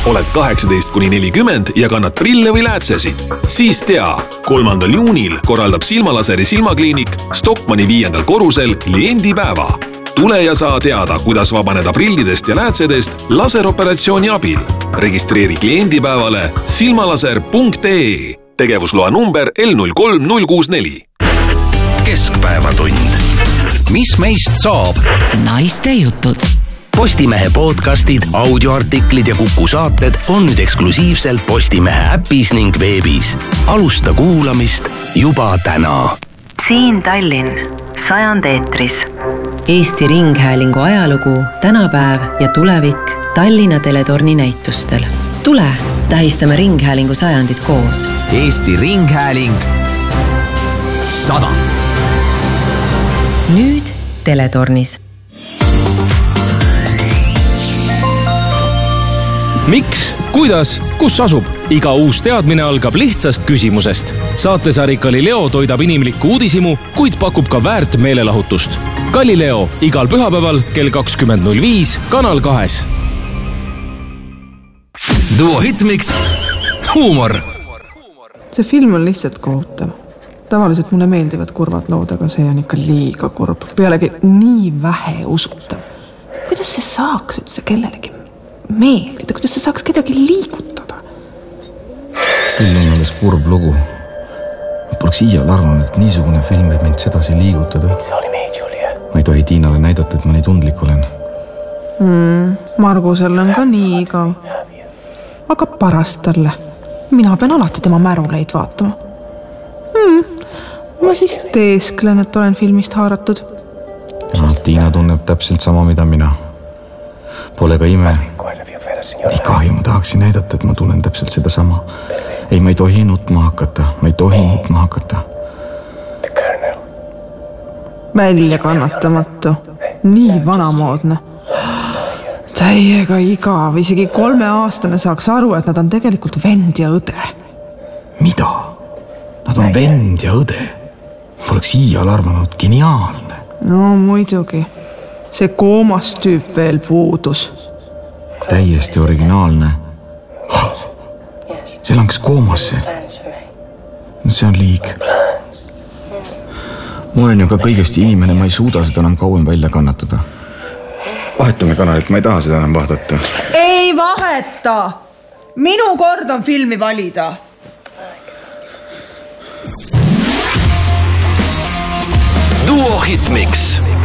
Oled 18–40 ja kannad prille või läätsesid? Siis tea, 3. juunil korraldab Silmalaseri silmakliinik Stockmanni 5. korrusel kliendipäeva. Tule ja saa teada, kuidas vabaneda prillidest ja läätsedest laseroperatsiooni abil. Registreeri kliendipäevale silmalaser.ee. Tegevusloa number L03064. Keskpäevatund. Mis meist saab? Naiste jutud. Postimehe podcastid, audioartiklid ja Kuku saated on nüüd eksklusiivselt Postimehe äpis ning veebis. Alusta kuulamist juba täna. Siin Tallinn, 100 eetris. Eesti Ringhäälingu ajalugu, tänapäev ja tulevik Tallinna Teletorni näitustel. Tule, tähistame Ringhäälingu 100 koos. Eesti Ringhääling 100. Nüüd Teletornis. Miks? Kuidas? Kus asub? Iga uus teadmine algab lihtsast küsimusest. Saatesari Galileo toidab inimlikku uudisimu, kuid pakub ka väärt meelelahutust. Galileo igal pühapäeval kell 20.05 Kanal 2. Duo hitmiks huumor. See film on lihtsalt kohutav. Tavaliselt mulle meeldivad kurvad lood, aga see on ikka liiga kurb. Pealegi nii vähe usutav. Kuidas see saaks üldse kellelegi meeldida? Kuidas see saaks kedagi liigutada? Küll on alles kurb lugu. Ma poleks iial arvanud, et niisugune film võib mind sedasi liigutada. Ma ei tohi Tiinale näidata, et ma nii tundlik olen. Margusel on ka nii igav. Aga parast talle. Mina pean alati tema märuleid vaatama. Ma siis teesklen, et olen filmist haaratud. Tiina tunneb täpselt sama, mida mina. Pole ka ime. Nii kahju, ma tahaksin näidata, et ma tunnen täpselt seda sama. Ei, ma ei tohi nutma hakata. Välja kannatamatu. Nii vanamoodne. Täiega igav. Isegi 3-aastane saaks aru, et nad on tegelikult vend ja õde. Mida? Nad on vend ja õde. Poleks iial arvanud, geniaalne. No muidugi. See koomas tüüp veel puudus. Täiesti originaalne. See langes koomasse. See on liig. Ma olen ju ka kõigest inimene, ma ei suuda seda enam kauem välja kannatada. Vahetame kanalit, ma ei taha seda enam vaadata. Ei vaheta! Minu kord on filmi valida. Duo hitmiks.